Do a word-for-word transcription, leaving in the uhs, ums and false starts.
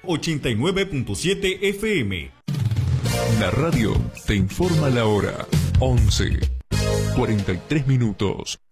ochenta y nueve punto siete F M. La radio te informa la hora. once, cuarenta y tres minutos.